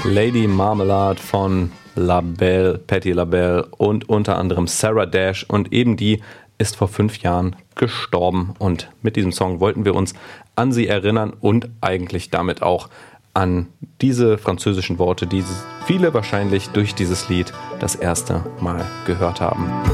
Lady Marmalade von LaBelle, Patti LaBelle und unter anderem Sarah Dash, und eben die ist vor 5 Jahren gestorben, und mit diesem Song wollten wir uns an sie erinnern und eigentlich damit auch an diese französischen Worte, die viele wahrscheinlich durch dieses Lied das erste Mal gehört haben.